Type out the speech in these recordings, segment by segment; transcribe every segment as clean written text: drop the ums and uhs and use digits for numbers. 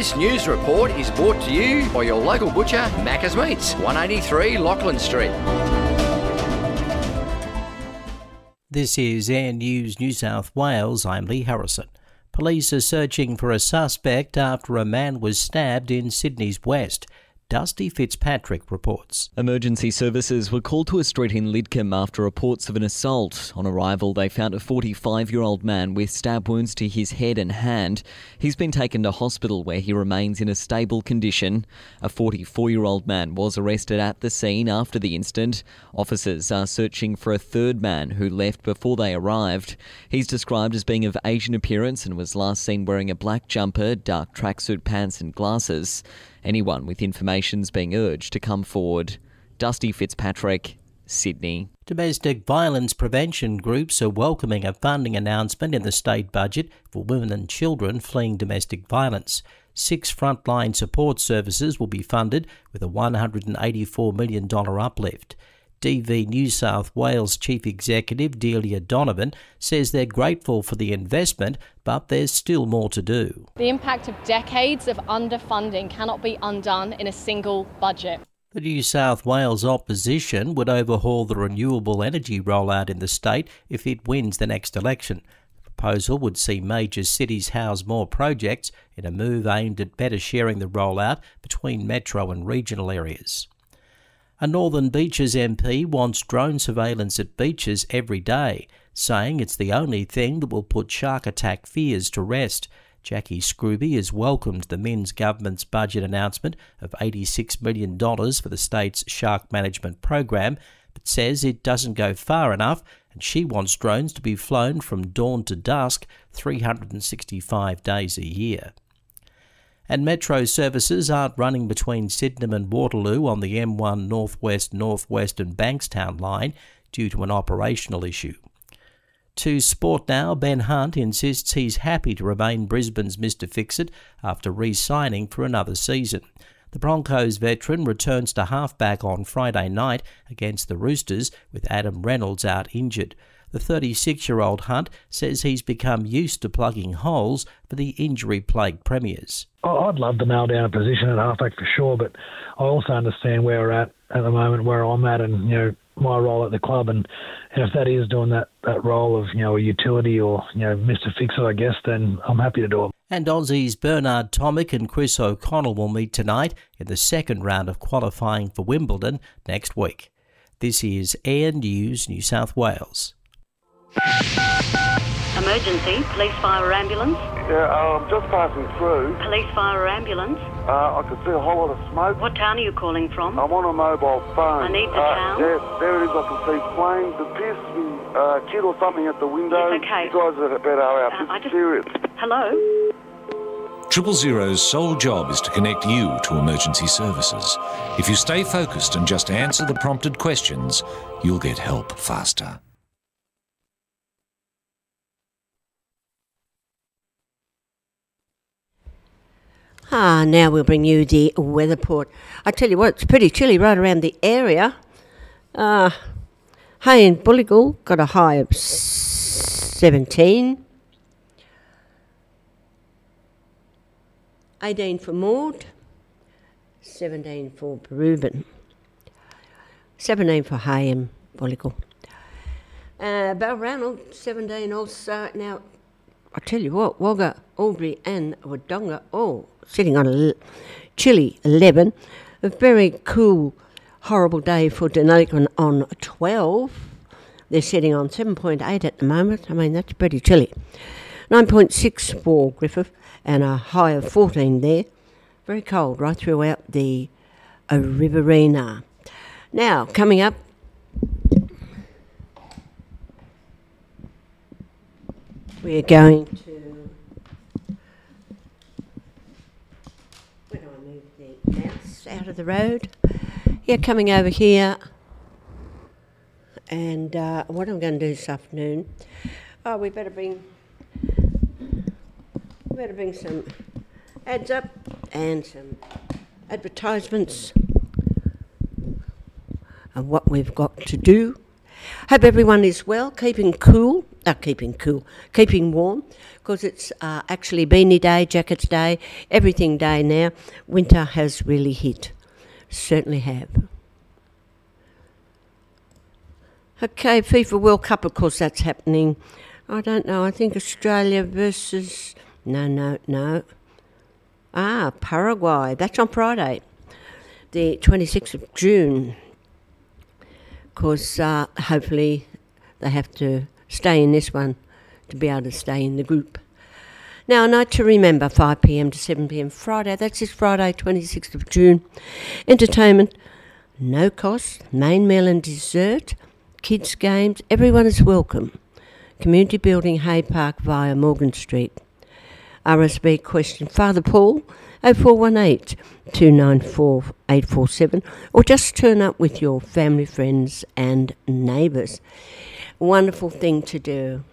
This news report is brought to you by your local butcher, Macca's Meats, 183 Lachlan Street. This is Air News New South Wales. I'm Lee Harrison. Police are searching for a suspect after a man was stabbed in Sydney's West. Dusty Fitzpatrick reports. Emergency services were called to a street in Lidcombe after reports of an assault. On arrival, they found a 45-year-old man with stab wounds to his head and hand. He's been taken to hospital where he remains in a stable condition. A 44-year-old man was arrested at the scene after the incident. Officers are searching for a third man who left before they arrived. He's described as being of Asian appearance and was last seen wearing a black jumper, dark tracksuit pants and glasses. Anyone with information's being urged to come forward. Dusty Fitzpatrick, Sydney. Domestic violence prevention groups are welcoming a funding announcement in the state budget for women and children fleeing domestic violence. 6 frontline support services will be funded with a $184 million uplift. DV New South Wales Chief Executive Delia Donovan says they're grateful for the investment, but there's still more to do. The impact of decades of underfunding cannot be undone in a single budget. The New South Wales opposition would overhaul the renewable energy rollout in the state if it wins the next election. The proposal would see major cities house more projects in a move aimed at better sharing the rollout between metro and regional areas. A Northern Beaches MP wants drone surveillance at beaches every day, saying it's the only thing that will put shark attack fears to rest. Jackie Scrooby has welcomed the Minns government's budget announcement of $86 million for the state's shark management program, but says it doesn't go far enough and she wants drones to be flown from dawn to dusk 365 days a year. And metro services aren't running between Sydenham and Waterloo on the M1 Northwest and Bankstown line due to an operational issue. To Sport Now, Ben Hunt insists he's happy to remain Brisbane's Mr Fix-It after re-signing for another season. The Broncos veteran returns to halfback on Friday night against the Roosters with Adam Reynolds out injured. The 36-year-old Hunt says he's become used to plugging holes for the injury-plagued Premiers. I'd love to nail down a position at halfback for sure, but I also understand where we're at the moment, where I'm at, and my role at the club, and if that is doing that role of a utility or Mr Fix-It, I guess, then I'm happy to do it. And Aussies Bernard Tomic and Chris O'Connell will meet tonight in the second round of qualifying for Wimbledon next week. This is Air News New South Wales. Emergency, police, fire or ambulance? Yeah, I'm just passing through. Police, fire or ambulance? I could see a whole lot of smoke. What town are you calling from? I'm on a mobile phone. I need the town. There it is, I can see flames. There appears to be a kid or something at the window. Yes, okay. You guys are better out. This is serious. Hello? 000's sole job is to connect you to emergency services. If you stay focused and just answer the prompted questions, you'll get help faster. Now we'll bring you the weather report. I tell you what, it's pretty chilly right around the area. Hay in Bulligal got a high of 17. 18 for Maud. 17 for Berubin. 17 for Hay in Bulligal. Balranald, 17 also. Now, I tell you what, Wagga, Albury and Wodonga all sitting on a chilly 11. A very cool, horrible day for Deniliquin on 12. They're sitting on 7.8 at the moment. I mean, that's pretty chilly. 9.6 for Griffith and a high of 14 there. Very cold right throughout the Riverina. Now, coming up, we're going to... Where do I move the mouse out of the road? Yeah, coming over here. And what I'm going to do this afternoon... Oh, we better bring some ads up and some advertisements of what we've got to do. Hope everyone is well, keeping cool keeping warm, because it's actually beanie day, jackets day, everything day now. Winter has really hit. Certainly have. Okay, FIFA World Cup, of course, that's happening. I don't know, I think Australia versus... No. Paraguay. That's on Friday, the 26th of June. Because hopefully they have to stay in this one to be able to stay in the group. Now, a night to remember, 5 p.m. to 7 p.m. Friday. That's this Friday, 26th of June. Entertainment, no cost, main meal and dessert, kids' games. Everyone is welcome. Community Building, Hay Park via Morgan Street. RSB question, Father Paul, 0418 294 847, or just turn up with your family, friends and neighbours. Wonderful thing to do.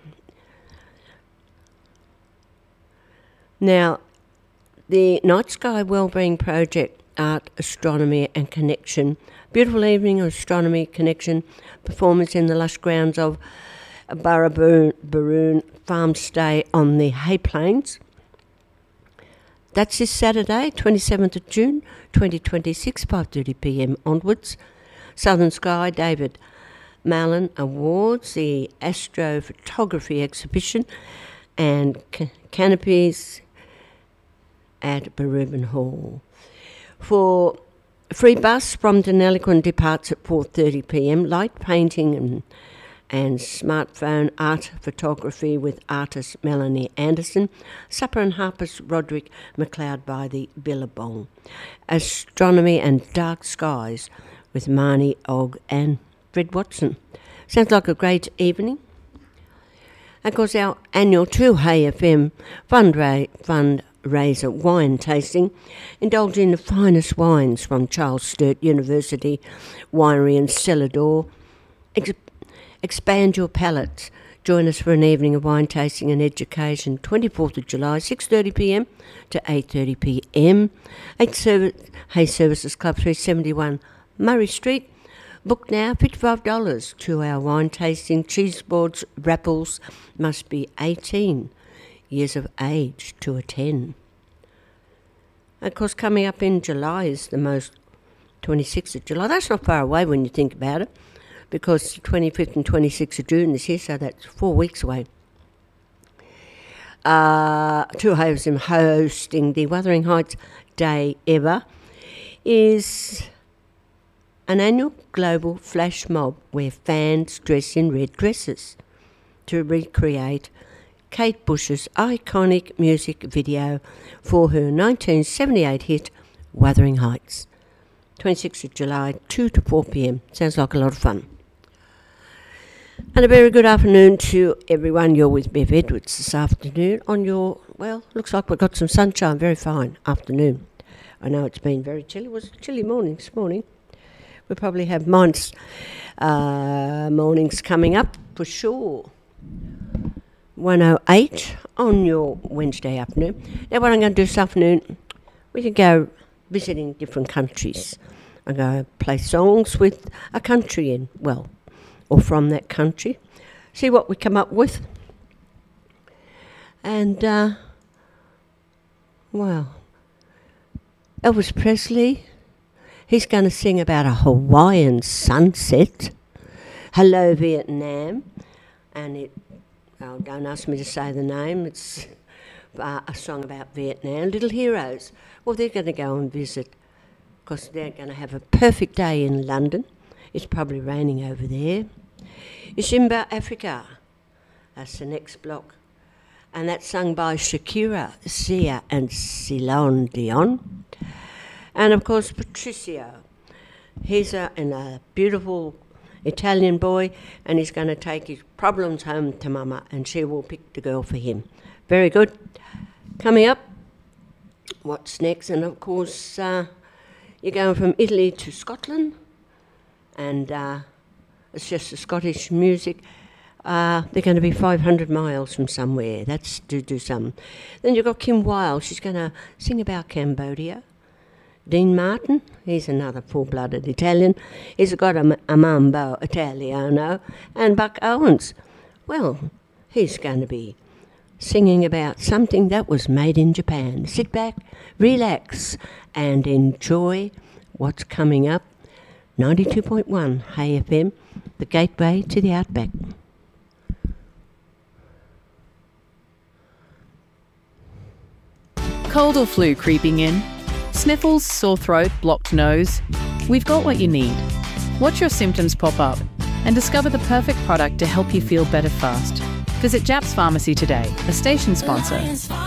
Now, the Night Sky Wellbeing Project, Art, Astronomy and Connection, beautiful evening of astronomy connection, performance in the lush grounds of Burraboon Farm Stay on the Hay Plains. That's this Saturday, 27th of June, 2026, 5:30 p.m. onwards. Southern Sky, David Malin Awards, the Astrophotography Exhibition, and canopies at Barubin Hall. For free bus from Deniliquin departs at 4:30 p.m. Light painting and smartphone art photography with artist Melanie Anderson. Supper and Harpers Roderick McLeod by the Billabong. Astronomy and Dark Skies with Marnie Ogg and Fred Watson. Sounds like a great evening. Of course, our annual 2Hay FM fundraiser wine tasting. Indulge in the finest wines from Charles Sturt University Winery and Cellar Door. Expand your palate. Join us for an evening of wine tasting and education, 24th of July, 6:30 p.m. to 8:30 p.m. Hay Services Club, 371 Murray Street. Book now, $55. 2-hour wine tasting, cheese boards, raffles. Must be 18 years of age to attend. Of course, coming up in July is the 26th of July. That's not far away when you think about it, because the 25th and 26th of June is here, so that's 4 weeks away. 2Hay FM hosting the Wuthering Heights Day Ever is an annual global flash mob where fans dress in red dresses to recreate Kate Bush's iconic music video for her 1978 hit Wuthering Heights. 26th of July, 2 to 4 p.m. Sounds like a lot of fun. And a very good afternoon to everyone. You're with Bev Edwards this afternoon on your, well, looks like we've got some sunshine, very fine afternoon. I know it's been very chilly. It was a chilly morning this morning. We'll probably have mornings coming up for sure. 108 on your Wednesday afternoon. Now what I'm going to do this afternoon, we can go visiting different countries. I'm going to play songs with a country in, well, or from that country. See what we come up with. And, well, Elvis Presley, he's going to sing about a Hawaiian sunset. Hello, Vietnam. And it, oh, don't ask me to say the name. It's a song about Vietnam. Little Heroes. Well, they're going to go and visit because they're going to have a perfect day in London. It's probably raining over there. Isimba, Africa. That's the next block. And that's sung by Shakira, Sia and Celine Dion. And, of course, Patricio. He's a beautiful Italian boy, and he's going to take his problems home to Mama, and she will pick the girl for him. Very good. Coming up, what's next? And, of course, you're going from Italy to Scotland, and it's just the Scottish music. They're going to be 500 miles from somewhere. That's to do some. Then you've got Kim Wilde. She's going to sing about Cambodia. Dean Martin, he's another full-blooded Italian. He's got a Mambo Italiano. And Buck Owens. Well, He's going to be singing about something that was made in Japan. Sit back, relax, and enjoy what's coming up. 92.1 Hay FM, the gateway to the outback. Cold or flu creeping in? Sniffles, sore throat, blocked nose? We've got what you need. Watch your symptoms pop up and discover the perfect product to help you feel better fast. Visit Japs Pharmacy today, a station sponsor.